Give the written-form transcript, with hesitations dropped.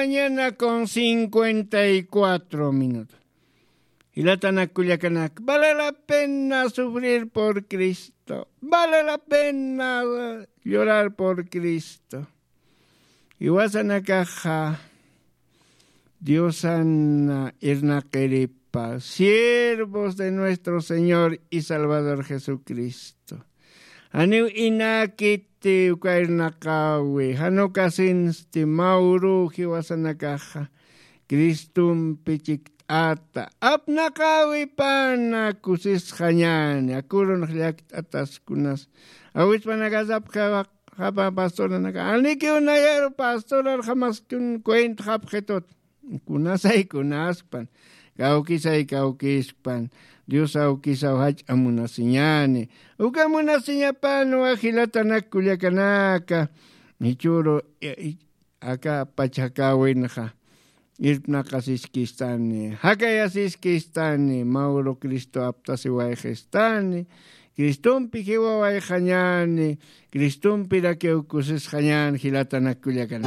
mañana con 54 minutos. Hilatana Culiacanak, vale la pena sufrir por Cristo, vale la pena llorar por Cristo. Y Guasanakaja, Dios Ana Irnaqueripa, siervos de nuestro Señor y Salvador Jesucristo. Aniu inakiti ukairnakawi, hanukasinsti mauru hiwasanakaja, Kristum pichikata, apnakawi pana kusis hanyani, akurun hliak ataskunas, awis panagazap hapa pastora naka, aniki unayero pastora jamás kun kuent hapjetot, kunasay kunaspan, kaukisay kaukispan, Dios aukisa hach amunasiñani. Uka amunasiñapano ajilatanak kuliakanaka. Nichuro acá pachakawinja. Irpnakasiskistani. Hakayasiskistani. Mauro Cristo aptasiwaijestani. Cristumpi hiwawaijanyani. Cristumpi rakeukusis hanyan hilatanak kuliakanaka.